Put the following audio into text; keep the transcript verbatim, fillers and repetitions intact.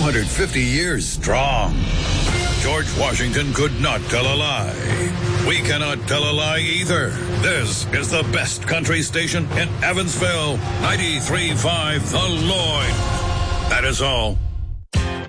hundred fifty years strong. George Washington could not tell a lie. We cannot tell a lie either. This is the best country station in Evansville. ninety-three point five The Lloyd. That is all.